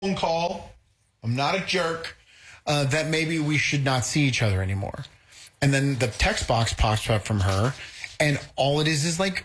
phone call. I'm not a jerk. That maybe we should not see each other anymore. And then the text box pops up from her, and all it is like,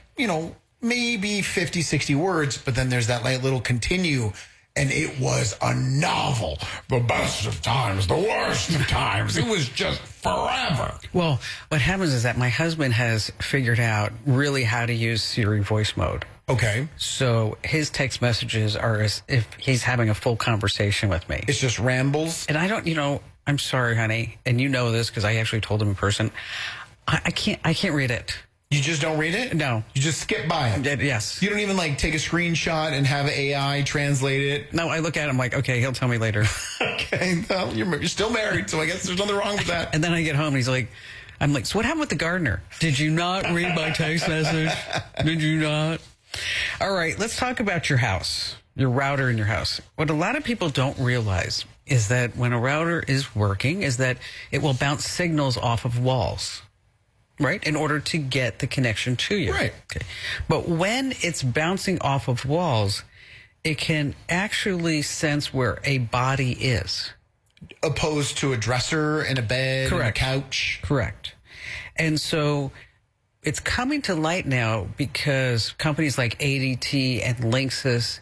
maybe 50, 60 words, but then there's that little continue, and it was a novel. The best of times, the worst of times. It was just forever. Well, what happens is that my husband has figured out really how to use Siri voice mode. Okay. So his text messages are as if he's having a full conversation with me. It's just rambles. And I don't, I'm sorry, honey, and you know this because I actually told him in person. I can't read it. You just don't read it? No. You just skip by it? Yes. You don't even take a screenshot and have AI translate it? No, I look at him like, okay, he'll tell me later. Okay, well, you're still married, so I guess there's nothing wrong with that. And then I get home and he's like, I'm like, so what happened with the gardener? Did you not read my text message? Did you not? All right, let's talk about your house, your router in your house. What a lot of people don't realize is that when a router is working is that it will bounce signals off of walls. Right? In order to get the connection to you. Right. Okay. But when it's bouncing off of walls, it can actually sense where a body is. Opposed to a dresser and a bed and a couch. Correct. And so it's coming to light now because companies like ADT and Linksys,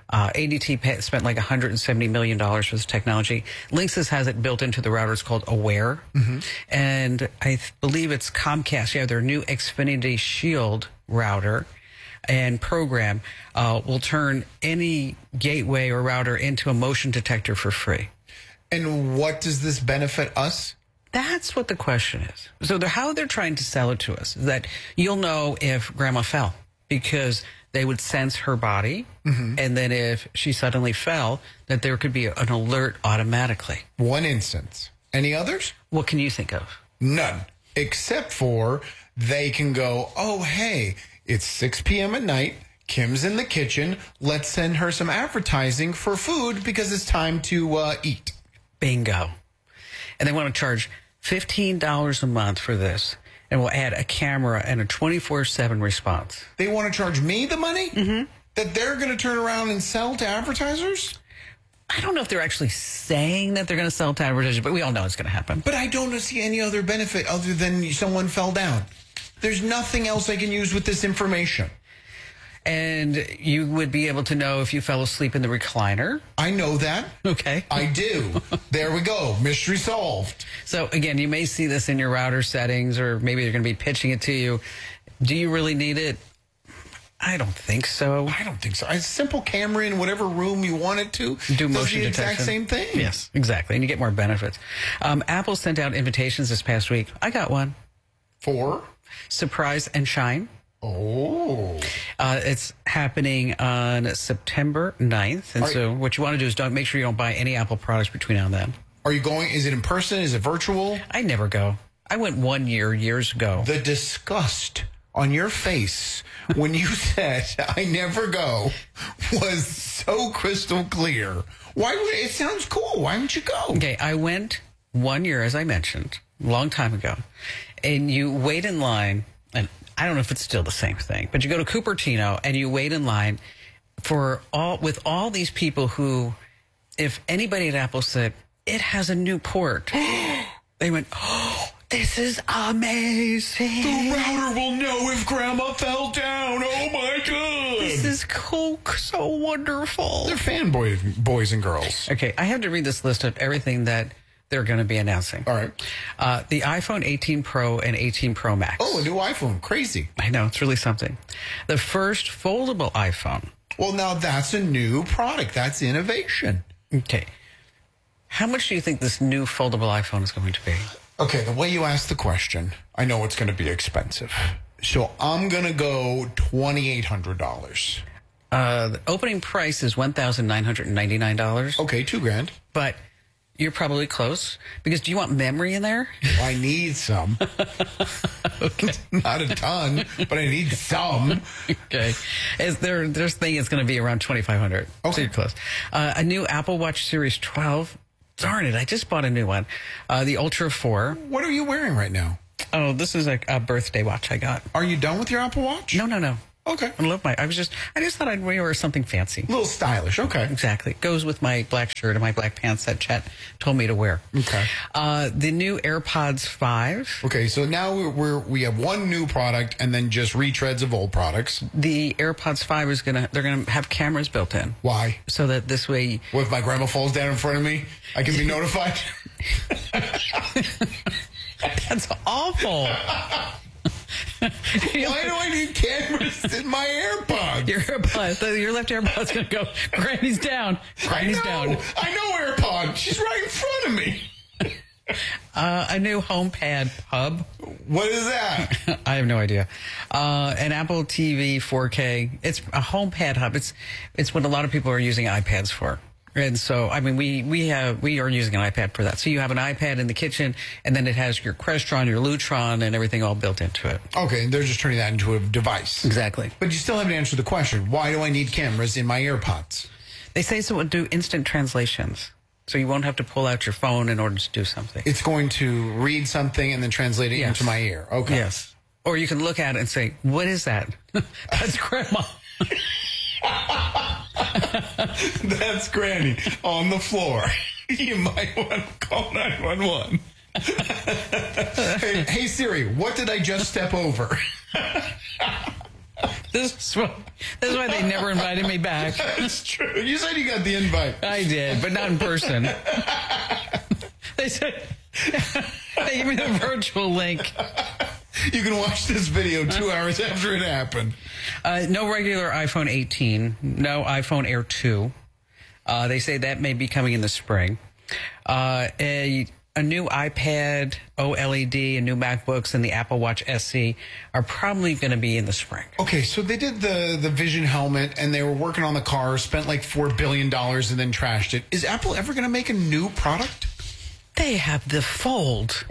ADT spent like $170 million for this technology. Linksys has it built into the router. It's called Aware. Mm-hmm. And I believe it's Comcast. Yeah, their new Xfinity Shield router and program will turn any gateway or router into a motion detector for free. And what does this benefit us? That's what the question is. So how they're trying to sell it to us is that you'll know if grandma fell because they would sense her body, and then if she suddenly fell, that there could be an alert automatically. One instance. Any others? What can you think of? None. Except for they can go, oh, hey, it's 6 p.m. at night. Kim's in the kitchen. Let's send her some advertising for food because it's time to eat. Bingo. And they want to charge $15 a month for this. And we'll add a camera and a 24/7 response. They want to charge me the money? Mm-hmm. That they're going to turn around and sell to advertisers? I don't know if they're actually saying that they're going to sell to advertisers, but we all know it's going to happen. But I don't see any other benefit other than someone fell down. There's nothing else I can use with this information. And you would be able to know if you fell asleep in the recliner. I know that. Okay. I do. There we go. Mystery solved. So, again, you may see this in your router settings, or maybe they're going to be pitching it to you. Do you really need it? I don't think so. I don't think so. A simple camera in whatever room you want it to do motion the detection. Exact same thing. Yes, exactly. And you get more benefits. Apple sent out invitations this past week. I got one. For? Surprise and Shine. Oh. It's happening on September 9th. And so what you want to do is make sure you don't buy any Apple products between now and then. Are you going? Is it in person? Is it virtual? I never go. I went 1 year, years ago. The disgust on your face when you said, I never go, was so crystal clear. Why would it sounds cool. Why wouldn't you go? Okay, I went 1 year, as I mentioned, a long time ago. And you wait in line, and I don't know if it's still the same thing, but you go to Cupertino and you wait in line with all these people who, if anybody at Apple said, it has a new port, they went, oh, this is amazing. The router will know if Grandma fell down. Oh, my God. This is so wonderful. They're fanboy boys and girls. Okay, I have to read this list of everything that they're going to be announcing. All right. The iPhone 18 Pro and 18 Pro Max. Oh, a new iPhone. Crazy. I know. It's really something. The first foldable iPhone. Well, now that's a new product. That's innovation. Okay. How much do you think this new foldable iPhone is going to be? Okay, the way you asked the question, I know it's going to be expensive. So I'm going to go $2,800. The opening price is $1,999. Okay, $2,000. But you're probably close. Because do you want memory in there? I need some. Okay. Not a ton, but I need some. Okay. Their thing is going to be around $2,500. Okay. So you're close. A new Apple Watch Series 12. Darn it, I just bought a new one. The Ultra 4. What are you wearing right now? Oh, this is a birthday watch I got. Are you done with your Apple Watch? No. Okay. I love I just thought I'd wear something fancy. A little stylish. Okay. Exactly. It goes with my black shirt and my black pants that Chet told me to wear. Okay. The new AirPods 5. Okay, so now we have one new product and then just retreads of old products. The AirPods 5 they're gonna have cameras built in. Why? So that this way, What if my grandma falls down in front of me? I can be notified? that's awful. Why do I need cameras in my AirPods? Your left AirPod's gonna go. Granny's down. Granny's down. I know AirPod. She's right in front of me. A new HomePad hub. What is that? I have no idea. An Apple TV 4K. It's a HomePad hub. It's what a lot of people are using iPads for. And so, I mean, we are using an iPad for that. So you have an iPad in the kitchen, and then it has your Crestron, your Lutron, and everything all built into it. Okay, and they're just turning that into a device. Exactly. But you still haven't answered the question. Why do I need cameras in my AirPods? They say so it would do instant translations. So you won't have to pull out your phone in order to do something. It's going to read something and then translate it into my ear. Okay. Yes. Or you can look at it and say, what is that? That's Grandma. That's Granny on the floor. You might want to call 911. Hey Siri, what did I just step over? This is why they never invited me back. That's true. You said you got the invite. I did, but not in person. They said they gave me the virtual link. You can watch this video 2 hours after it happened. No regular iPhone 18. No iPhone Air 2. They say that may be coming in the spring. A new iPad OLED, and new MacBooks, and the Apple Watch SE are probably going to be in the spring. Okay, so they did the Vision helmet, and they were working on the car, spent like $4 billion, and then trashed it. Is Apple ever going to make a new product? They have the Fold.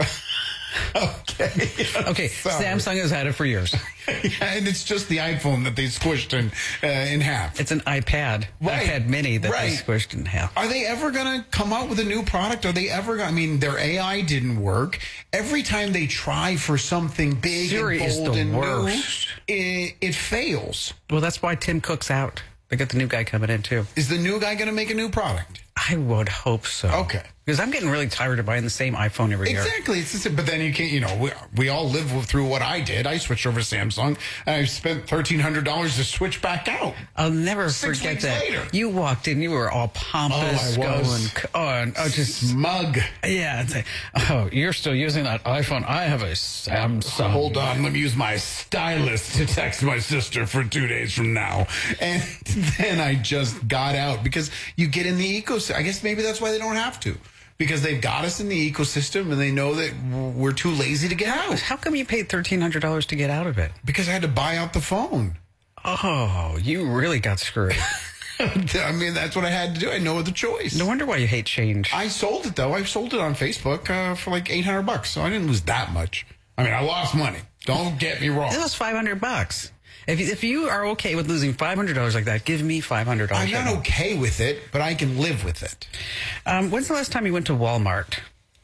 Okay. Okay, Sorry. Samsung has had it for years. Yeah, and it's just the iPhone that they squished in half. It's an iPad, Right. iPad Mini that Right. they squished in half. Are they ever going to come out with a new product? Are they ever going to, I mean, their AI didn't work. Every time they try for something big Siri and is bold the and worst. new, it fails. Well, that's why Tim Cook's out. They got the new guy coming in, too. Is the new guy going to make a new product? I would hope so. Okay. Because I'm getting really tired of buying the same iPhone every year. Exactly. It's just, but then you can't, you know, we all live through what I did. I switched over to Samsung, and I spent $1,300 to switch back out. I'll never 6 forget weeks that. later. You walked in, you were all pompous. Oh, I was. Just Smug. yeah. It's like, oh, you're still using that iPhone. I have a Samsung. Hold on, let me use my stylus to text my sister for 2 days from now. And then I just got out because you get in the ecosystem. I guess maybe that's why they don't have to. Because they've got us in the ecosystem and they know that we're too lazy to get out. How come you paid $1,300 to get out of it? Because I had to buy out the phone. Oh, you really got screwed. I mean, that's what I had to do. I had no other choice. No wonder why you hate change. I sold it, though. I sold it on Facebook for like $800, so I didn't lose that much. I mean, I lost money. Don't get me wrong. It was $500. If you are okay with losing $500 like that, give me $500. I'm not okay with it, but I can live with it. When's the last time you went to Walmart?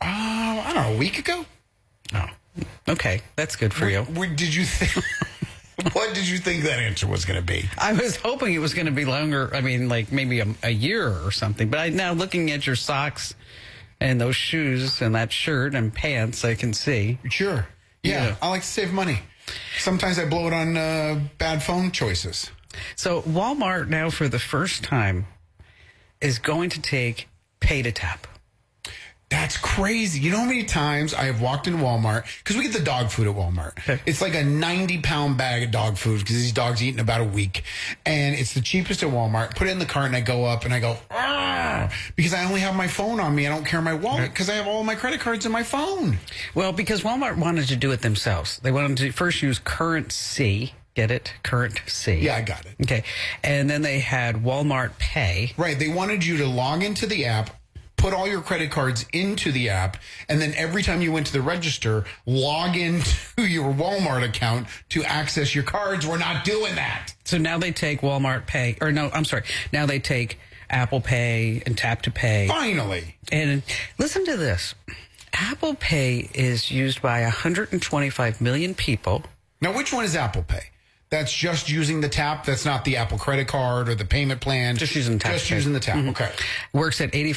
I don't know, a week ago? Oh, okay. That's good for you. Did you think... What did you think that answer was going to be? I was hoping it was going to be longer. I mean, like maybe a year or something. But now looking at your socks and those shoes and that shirt and pants, I can see. Sure. Yeah. I like to save money. Sometimes I blow it on bad phone choices. So Walmart now for the first time is going to take pay to tap. That's crazy. You know how many times I have walked in Walmart, because we get the dog food at Walmart. Okay. It's like a 90-pound bag of dog food because these dogs eat in about a week. And it's the cheapest at Walmart. Put it in the cart and I go up and I go, "Argh," because I only have my phone on me. I don't carry my wallet because I have all my credit cards in my phone. Well, because Walmart wanted to do it themselves. They wanted to first use Current C. Get it? Current C. Yeah, I got it. Okay. And then they had Walmart Pay. Right. They wanted you to log into the app, put all your credit cards into the app, and then every time you went to the register, log into your Walmart account to access your cards. We're not doing that. So now they take Walmart Pay, or no, I'm sorry. Now they take Apple Pay and Tap to Pay. Finally. And listen to this. Apple Pay is used by 125 million people. Now, which one is Apple Pay? That's just using the tap. That's not the Apple credit card or the payment plan. Just using the tap. Just using the tap. Okay. Works at 85